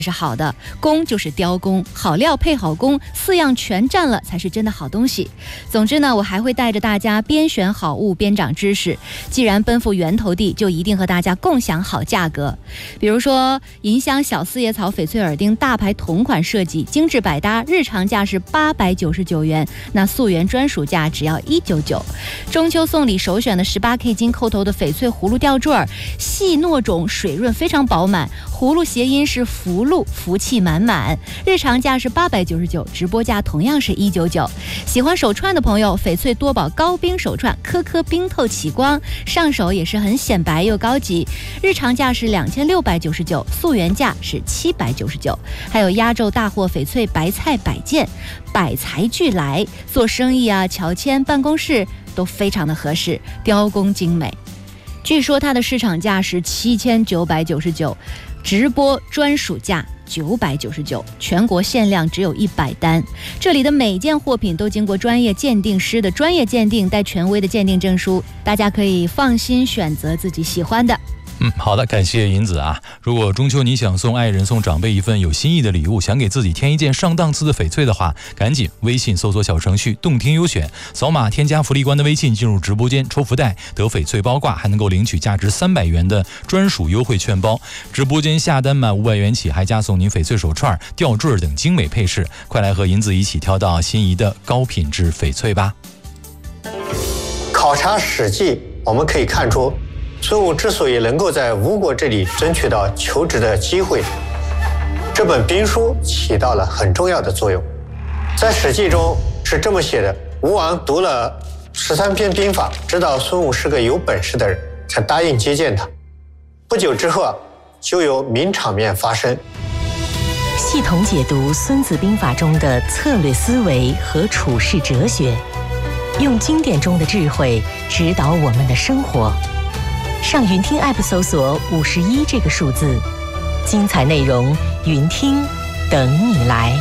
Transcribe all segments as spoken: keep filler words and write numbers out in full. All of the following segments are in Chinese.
是好的，工就是雕工，好料配好工，四样全占了才是真的好东西。总之呢，我还会带着大家边选好物边长知识。既然奔赴源头地，就一定和大家共享好价格。比如说银香小四叶草翡翠耳钉大牌同款设计，精致百搭，日常价是八百九十九元，那溯源专属价只要一百九十九。中秋送礼首选的 十八K 金扣头的翡翠葫芦吊坠，细糯种，水润非常饱满，葫芦谐音是福禄，福气满满，日常价是八百九十九，直播价同样是一百九十九。喜欢手串的朋友，翡翠多宝高冰手串，颗颗冰透起光，上手也是很显白又高级，日常价是两千六百九十九，溯源价是七百九十九。还有压轴大货翡翠白菜摆件，百财俱来，做生意啊、乔迁、办公室都非常的合适，雕工精美。据说它的市场价是七千九百九十九，直播专属价九百九十九，全国限量只有一百单。这里的每件货品都经过专业鉴定师的专业鉴定，带权威的鉴定证书，大家可以放心选择自己喜欢的。 嗯，好的，感谢银子啊。如果中秋你想送爱人、送长辈一份有心意的礼物，想给自己添一件上档次的翡翠的话，赶紧微信搜索小程序动听优选，扫码添加福利官的微信，进入直播间抽福袋，得翡翠包挂，还能够领取价值三百元的专属优惠券包。直播间下单满五百元起，还加送您翡翠手串、吊坠等精美配饰。快来和银子一起挑到心仪的高品质翡翠吧。 考察《史记》，我们可以看出，孙武之所以能够在吴国这里争取到求职的机会，这本兵书起到了很重要的作用。在《史记》中是这么写的：吴王读了十三篇兵法，知道孙武是个有本事的人，才答应接见他。不久之后啊，就有名场面发生。 系统解读《孙子兵法》中的策略思维和处世哲学，用经典中的智慧指导我们的生活。上云听 App 搜索五十一这个数字，精彩内容云听等你来。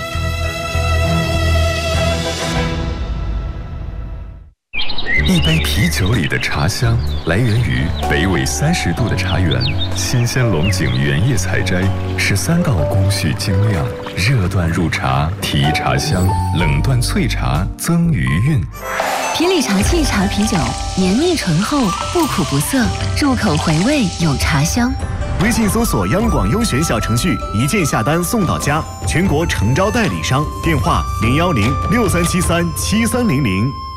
一杯啤酒里的茶香来源于北纬三十度的茶园，新鲜龙井原叶采摘，十三道工序精酿，热断入茶提茶香，冷断萃茶增余韵。 皮里茶器茶啤酒，绵密醇厚，不苦不涩，入口回味有茶香。 微信搜索央广优选小程序，一键下单送到家，全国诚招代理商，电话零幺零六三七三七三零零。